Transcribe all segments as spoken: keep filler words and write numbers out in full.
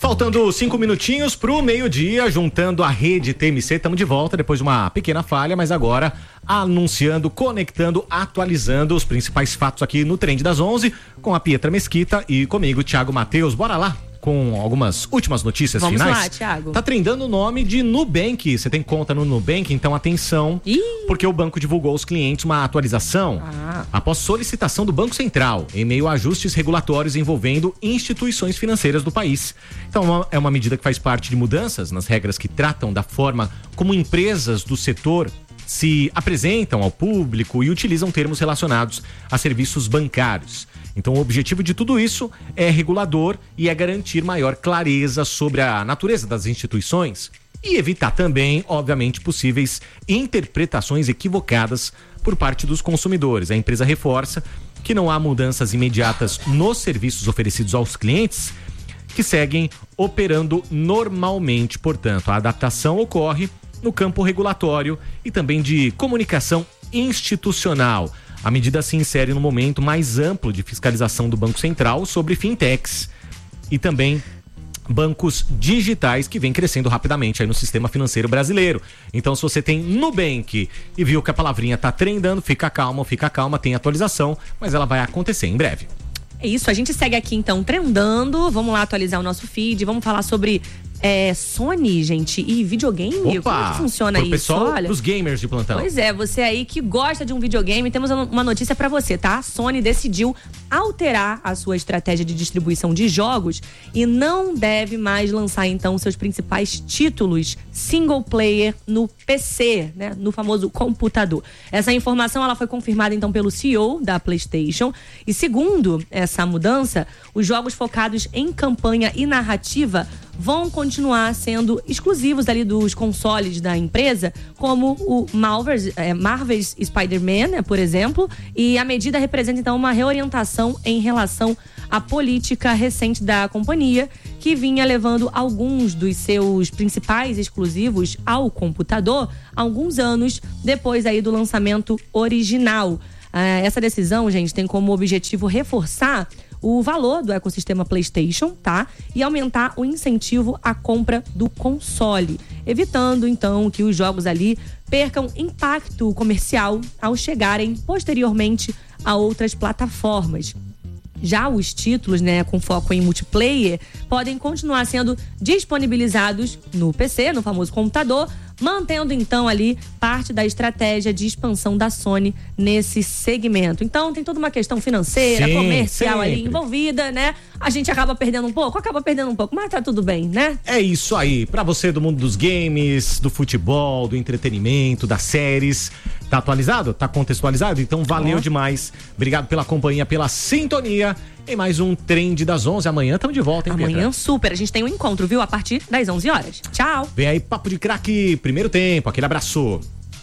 Faltando cinco minutinhos pro meio-dia, juntando a rede T M C, estamos de volta depois de uma pequena falha, mas agora anunciando, conectando, atualizando os principais fatos aqui no Trend das onze, com a Pietra Mesquita e comigo, Thiago Matheus. Bora lá com algumas últimas notícias Vamos finais. Vamos lá, Thiago. Tá trendando o nome de Nubank. Você tem conta no Nubank, então atenção, Ih. porque o banco divulgou aos clientes uma atualização ah. após solicitação do Banco Central, em meio a ajustes regulatórios envolvendo instituições financeiras do país. Então é uma medida que faz parte de mudanças nas regras que tratam da forma como empresas do setor se apresentam ao público e utilizam termos relacionados a serviços bancários. Então o objetivo de tudo isso é regulador e é garantir maior clareza sobre a natureza das instituições e evitar também, obviamente, possíveis interpretações equivocadas por parte dos consumidores. A empresa reforça que não há mudanças imediatas nos serviços oferecidos aos clientes, que seguem operando normalmente. Portanto, a adaptação ocorre no campo regulatório e também de comunicação institucional. A medida se insere no momento mais amplo de fiscalização do Banco Central sobre fintechs e também bancos digitais que vem crescendo rapidamente aí no sistema financeiro brasileiro. Então, se você tem Nubank e viu que a palavrinha tá trendando, fica calma, fica calma, tem atualização, mas ela vai acontecer em breve. É isso, a gente segue aqui então trendando, vamos lá atualizar o nosso feed, vamos falar sobre é, Sony, gente, e videogame. Opa, como é que funciona pro isso? Pessoal, olha, dos gamers de plantão. Pois é, você aí que gosta de um videogame, temos uma notícia pra você, tá? A Sony decidiu alterar a sua estratégia de distribuição de jogos e não deve mais lançar então seus principais títulos single player no P C, né? No famoso computador. Essa informação ela foi confirmada então pelo C E O da PlayStation e segundo essa mudança, os jogos focados em campanha e narrativa vão continuar sendo exclusivos ali dos consoles da empresa, como o Marvel's, é, Marvel's Spider-Man, né, por exemplo, e a medida representa então uma reorientação em relação à política recente da companhia, que vinha levando alguns dos seus principais exclusivos ao computador há alguns anos depois aí do lançamento original. Ah, essa decisão, gente, tem como objetivo reforçar o valor do ecossistema PlayStation, tá? E aumentar o incentivo à compra do console, evitando então que os jogos ali percam impacto comercial ao chegarem posteriormente a outras plataformas. Já os títulos, né, com foco em multiplayer, podem continuar sendo disponibilizados no P C, no famoso computador, mantendo então ali parte da estratégia de expansão da Sony nesse segmento. Então tem toda uma questão financeira, Sim, comercial sempre. ali envolvida, né? A gente acaba perdendo um pouco, acaba perdendo um pouco, mas tá tudo bem, né? É isso aí, pra você do mundo dos games, do futebol, do entretenimento, das séries, tá atualizado? Tá contextualizado? Então valeu oh. demais, obrigado pela companhia, pela sintonia. Em mais um Trend das onze. Amanhã estamos de volta, hein, Amanhã Pietra? super. A gente tem um encontro, viu? A partir das onze horas. Tchau. Vem aí, Papo de Craque, primeiro tempo. Aquele abraço.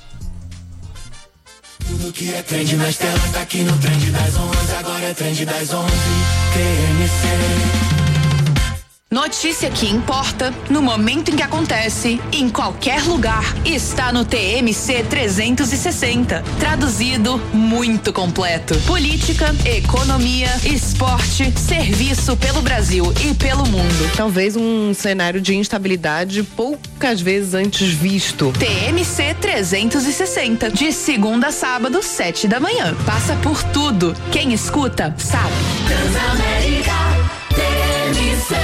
Tudo que é trend nas telas tá aqui no Trend das onze. Agora é Trend das onze. T M C. Notícia que importa no momento em que acontece, em qualquer lugar, está no T M C trezentos e sessenta. Traduzido, muito completo. Política, economia, esporte, serviço pelo Brasil e pelo mundo. Talvez um cenário de instabilidade poucas vezes antes visto. T M C trezentos e sessenta, de segunda a sábado, sete da manhã. Passa por tudo. Quem escuta, sabe. Transamérica, T M C.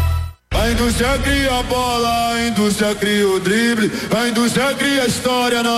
A indústria cria a bola, a indústria cria o drible, a indústria cria a história.